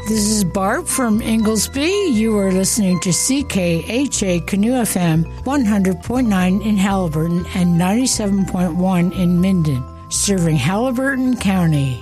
This is Barb from Inglesby. You are listening to CKHA Canoe FM 100.9 in Haliburton and 97.1 in Minden, serving Haliburton County.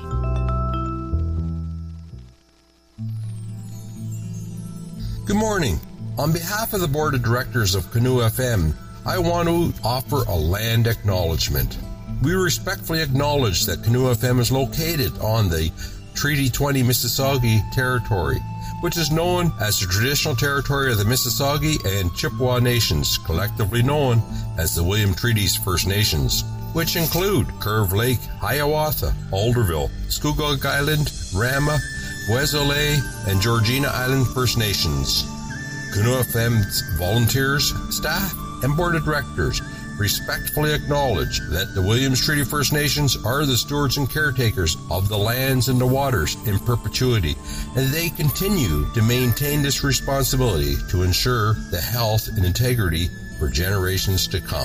Good morning. On behalf of the Board of Directors of Canoe FM, I want to offer a land acknowledgement. We respectfully acknowledge that Canoe FM is located on the Treaty 20 Mississauga Territory, which is known as the traditional territory of the Mississauga and Chippewa Nations, collectively known as the William Treaties First Nations, which include Curve Lake, Hiawatha, Alderville, Scugog Island, Rama, Wesole, and Georgina Island First Nations. Canoe FM's volunteers, staff, and board of directors respectfully acknowledge that the Williams Treaty First Nations are the stewards and caretakers of the lands and the waters in perpetuity, and they continue to maintain this responsibility to ensure the health and integrity for generations to come.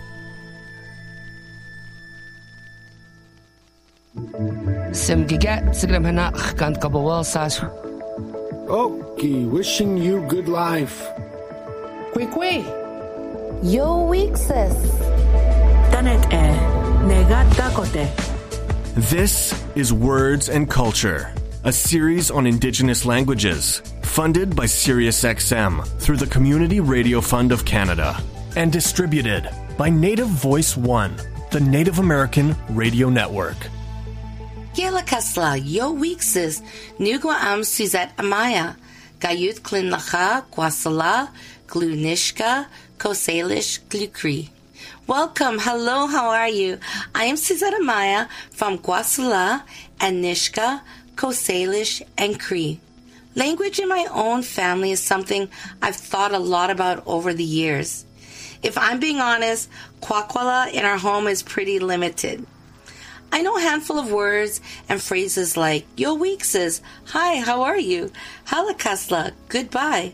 Okay, wishing you good life. Kwekwe. Yo Weeksis. Tanet e. Negata kote. This is Words and Culture, a series on Indigenous languages, funded by SiriusXM through the Community Radio Fund of Canada, and distributed by Native Voice One, the Native American Radio Network. Gela Kasla, Yo Weeksis, Nugwa Am Suzette Amaya, Gayuth Klin Lacha, Kwasala, Glunishka, Kosalish, Glukri. Welcome, hello, how are you? I am Suzette Amaya from Kwasala and Nishka, Kosalish, and Cree. Language in my own family is something I've thought a lot about over the years. If I'm being honest, Kwakwala in our home is pretty limited. I know a handful of words and phrases like, Yo Weeksis, hi, how are you? Halakasla, goodbye.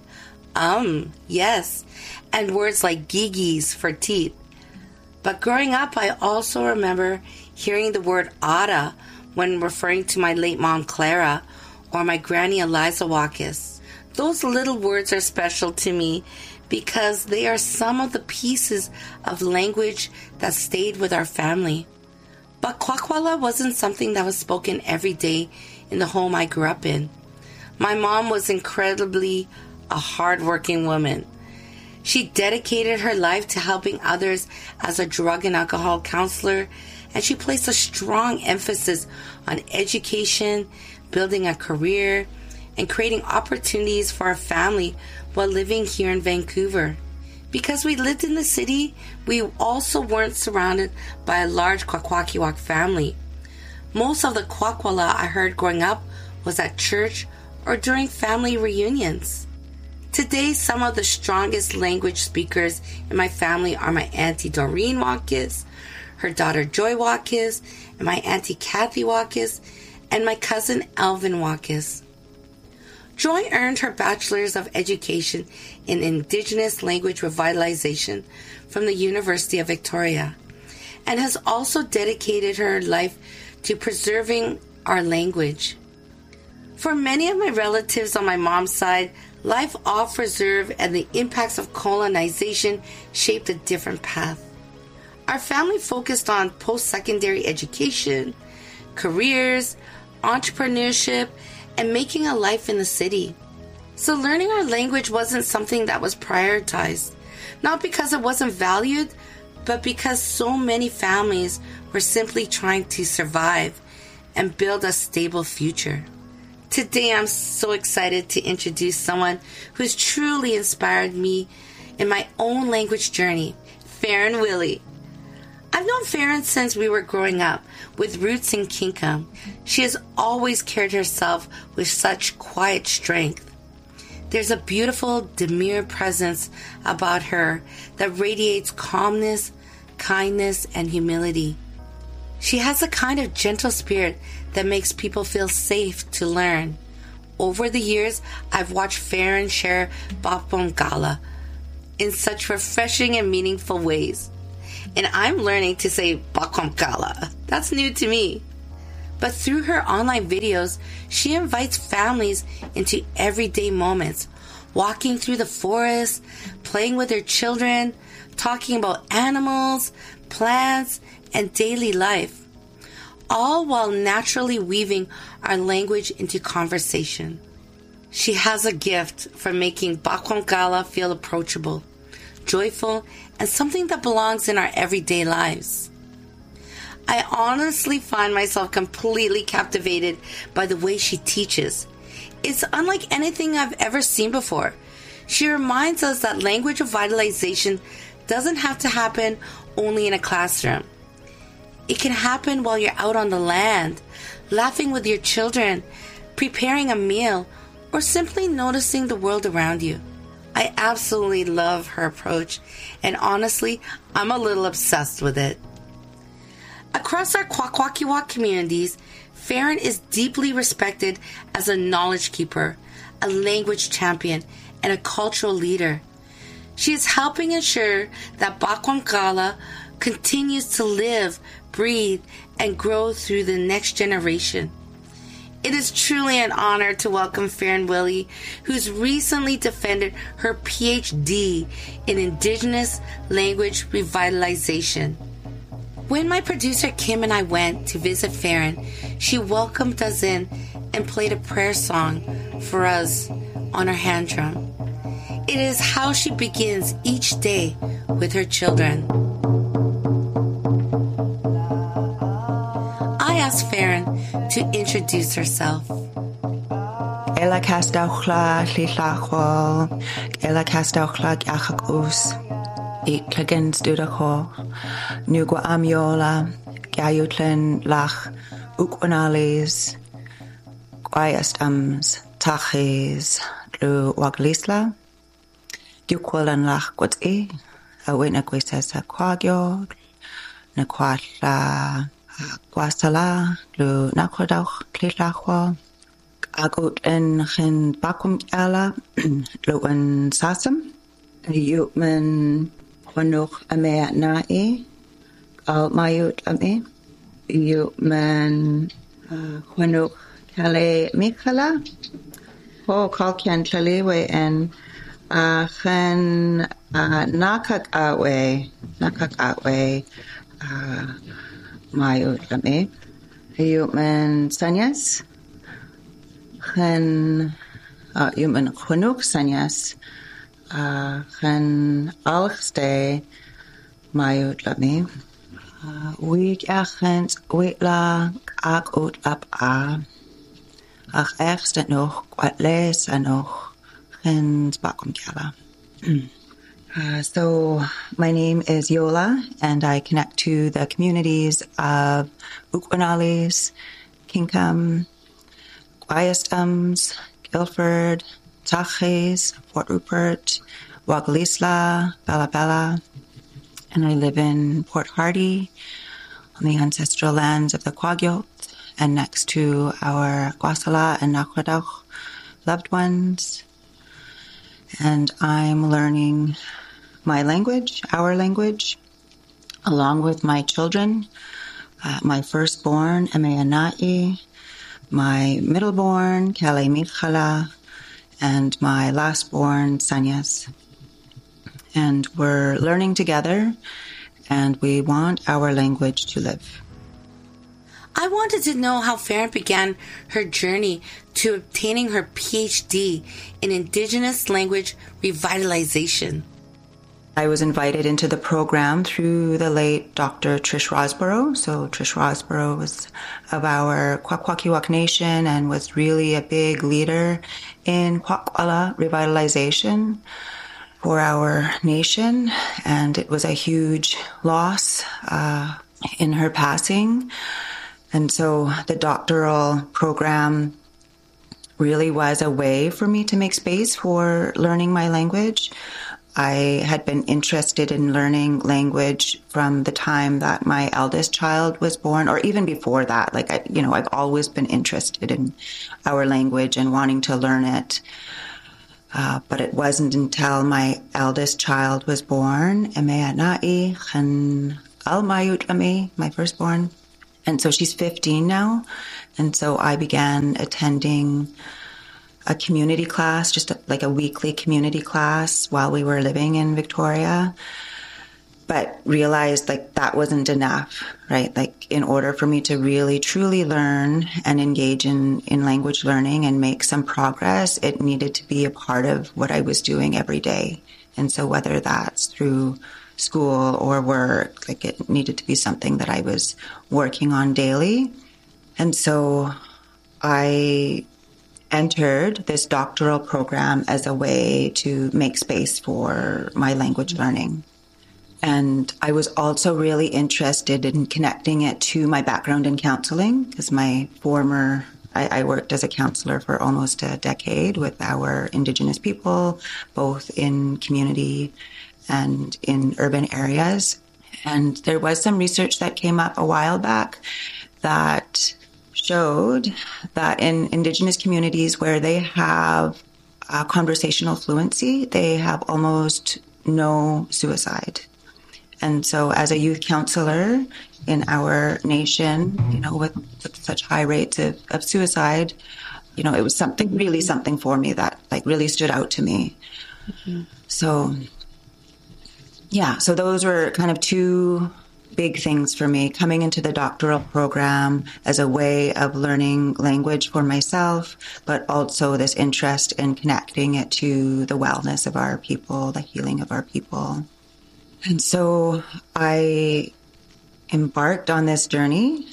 Yes. And words like gigis for teeth. But growing up, I also remember hearing the word Ada when referring to my late mom Clara or my granny Eliza Wakis. Those little words are special to me because they are some of the pieces of language that stayed with our family. But Kwakwala wasn't something that was spoken every day in the home I grew up in. My mom was incredibly a hardworking woman. She dedicated her life to helping others as a drug and alcohol counselor, and she placed a strong emphasis on education, building a career, and creating opportunities for our family while living here in Vancouver. Because we lived in the city, we also weren't surrounded by a large Kwakwakiwak family. Most of the Kwakwala I heard growing up was at church or during family reunions. Today, some of the strongest language speakers in my family are my Auntie Doreen Wakis, her daughter Joy Wakis, and my Auntie Kathy Wakis, and my cousin Alvin Wakis. Joy earned her Bachelor's of Education in Indigenous Language Revitalization from the University of Victoria and has also dedicated her life to preserving our language. For many of my relatives on my mom's side, life off reserve and the impacts of colonization shaped a different path. Our family focused on post-secondary education, careers, entrepreneurship, and making a life in the city. So learning our language wasn't something that was prioritized, not because it wasn't valued, but because so many families were simply trying to survive and build a stable future. Today I'm so excited to introduce someone who's truly inspired me in my own language journey, Farron Willie. I've known Farron since we were growing up, with roots in Kinkum. She has always carried herself with such quiet strength. There's a beautiful, demure presence about her that radiates calmness, kindness, and humility. She has a kind of gentle spirit that makes people feel safe to learn. Over the years, I've watched Farron share Bapom Gala in such refreshing and meaningful ways. And I'm learning to say Bakom Gala. That's new to me. But through her online videos, she invites families into everyday moments, walking through the forest, playing with their children, talking about animals, plants, and daily life, all while naturally weaving our language into conversation. She has a gift for making Bakwam Gala feel approachable, joyful, and something that belongs in our everyday lives. I honestly find myself completely captivated by the way she teaches. It's unlike anything I've ever seen before. She reminds us that language revitalization doesn't have to happen only in a classroom. It can happen while you're out on the land, laughing with your children, preparing a meal, or simply noticing the world around you. I absolutely love her approach, and honestly, I'm a little obsessed with it. Across our Kwakwakiwak communities, Farron is deeply respected as a knowledge keeper, a language champion, and a cultural leader. She is helping ensure that Bakwam Gala continues to live, breathe, and grow through the next generation. It is truly an honor to welcome Farron Willie, who's recently defended her PhD in Indigenous Language Revitalization. When my producer Kim and I went to visit Farron, she welcomed us in and played a prayer song for us on her hand drum. It is how she begins each day with her children. I asked Farron to introduce herself. Ela Castauchla, Lilachwal, Ela Castauchla, Gachakus, Eklagan Studacho, Nugua Amiola, Gayutlen Lach, Ukwanales, Guayastams, Taches, Lu Waglisla, Gukwalan Lach Quatsi, Awina Quisesa Quagyo, Naquatla. Guasala, Lu Nakwadauch, Klilachwa, Agut en Gen Bakwam Gala, Lu en Sasam, Yutman Quanuch Ame Nae, Al Mayut Ame, Yutman Quanuch Kale Mikala, Ho Kalkian Chalewe en Gen Nakak Awe, Mayut Ame, Yutman Sanyas, Gen Yutman Quanuch Sanyas, Gen Alchste, Mayut Ame, Week Achent, Witla, Ak Ut Ab A, Ach Erst noch, Quatles and noch, Gen Bakwam Gala. So my name is Yola, and I connect to the communities of Ukwanales, Kinkum, Guayastums, Guilford, Taches, Fort Rupert, Wagalisla, Bella Bella, and I live in Port Hardy on the ancestral lands of the Kwagyot and next to our Guasala and Nakwadauch loved ones. And I'm learning my language, our language, along with my children, my firstborn, Emeanai, my middleborn, Kale Mikhala, and my lastborn, Sanyas. And we're learning together, and we want our language to live. I wanted to know how Farron began her journey to obtaining her PhD in Indigenous Language Revitalization. I was invited into the program through the late Dr. Trish Rosborough. So Trish Rosborough was of our Kwakwakiwak Nation and was really a big leader in Kwakwala revitalization for our nation. And it was a huge loss in her passing. And so the doctoral program really was a way for me to make space for learning my language. I had been interested in learning language from the time that my eldest child was born, or even before that. I've always been interested in our language and wanting to learn it. But it wasn't until my eldest child was born, my firstborn, And so she's 15 now. And so I began attending a community class, just like a weekly community class while we were living in Victoria, but realized like that wasn't enough, right? Like in order for me to really truly learn and engage in language learning and make some progress, it needed to be a part of what I was doing every day. And so whether that's through school or work, like it needed to be something that I was working on daily. And so I entered this doctoral program as a way to make space for my language learning. And I was also really interested in connecting it to my background in counseling, because I worked as a counselor for almost a decade with our Indigenous people, both in community and in urban areas. And there was some research that came up a while back that showed that in Indigenous communities where they have conversational fluency, they have almost no suicide. And so as a youth counselor in our nation, with such high rates of suicide, it was something for me that like really stood out to me. Mm-hmm. So those were kind of two big things for me, coming into the doctoral program as a way of learning language for myself, but also this interest in connecting it to the wellness of our people, the healing of our people. And so I embarked on this journey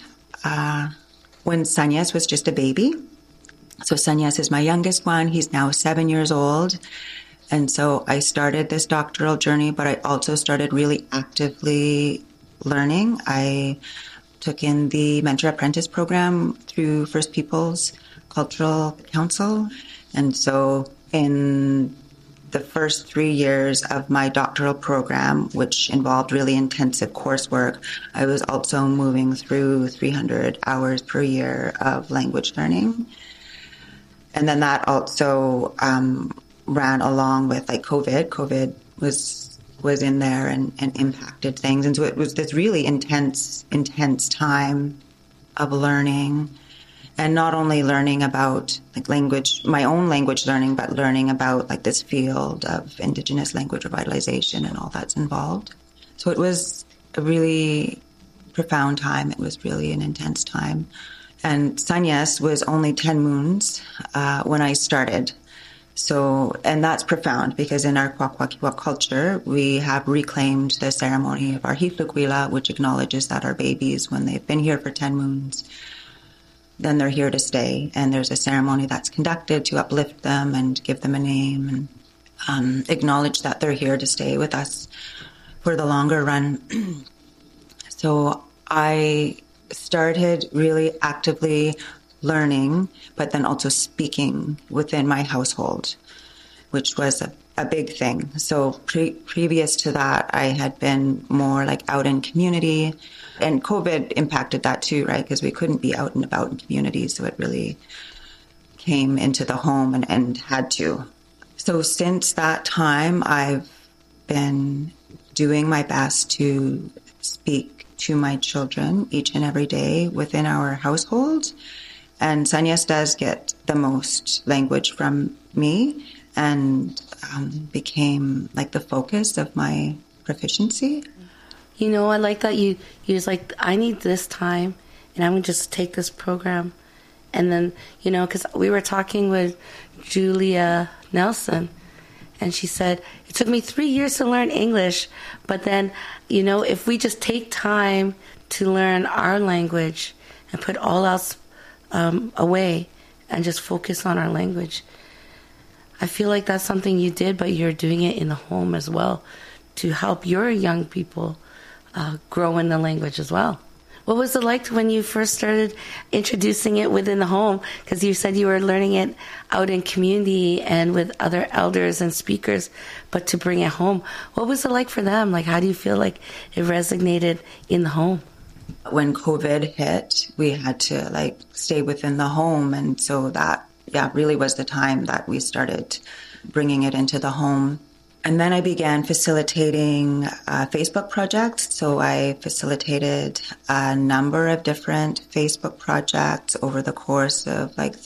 when Sanyas was just a baby. So Sanyas is my youngest one. He's now 7 years old. And so I started this doctoral journey, but I also started really actively learning. I took in the Mentor Apprentice program through First Peoples Cultural Council. And so in the first 3 years of my doctoral program, which involved really intensive coursework, I was also moving through 300 hours per year of language learning. And then that also ran along with like COVID. COVID was in there and impacted things. And so it was this really intense time of learning. And not only learning about like language, my own language learning, but learning about like this field of Indigenous language revitalization and all that's involved. So it was a really profound time. It was really an intense time. And Sanyas was only 10 moons when I started. So, and that's profound because in our Kwakwaka'wakw culture, we have reclaimed the ceremony of our Hiflukwila, which acknowledges that our babies, when they've been here for 10 moons, then they're here to stay. And there's a ceremony that's conducted to uplift them and give them a name and acknowledge that they're here to stay with us for the longer run. So I started really actively learning, but then also speaking within my household, which was a big thing. So previous to that, I had been more like out in community, and COVID impacted that too, right? Because we couldn't be out and about in communities. So it really came into the home and had to. So since that time, I've been doing my best to speak to my children each and every day within our household. And Sanyas does get the most language from me and became like the focus of my proficiency. I like that you was like, I need this time and I'm going to just take this program. And then, because we were talking with Julia Nelson and she said, it took me 3 years to learn English. But then, if we just take time to learn our language and put all else away and just focus on our language. I feel like that's something you did, but you're doing it in the home as well to help your young people grow in the language as well. What was it like when you first started introducing it within the home? Because you said you were learning it out in community and with other elders and speakers, but to bring it home, what was it like for them? Like, how do you feel like it resonated in the home? When COVID hit, we had to stay within the home. And so that, really was the time that we started bringing it into the home. And then I began facilitating Facebook projects. So I facilitated a number of different Facebook projects over the course of like